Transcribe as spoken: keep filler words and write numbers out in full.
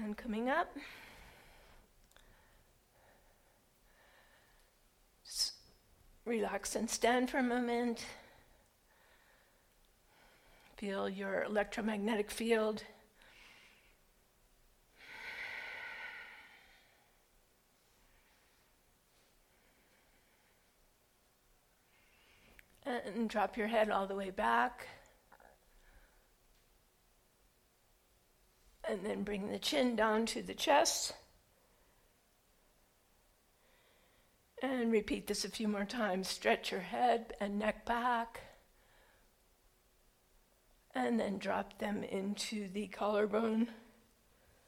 And coming up. S- relax and stand for a moment. Feel your electromagnetic field. And drop your head all the way back. And then bring the chin down to the chest. And repeat this a few more times. Stretch your head and neck back. And then drop them into the collarbone.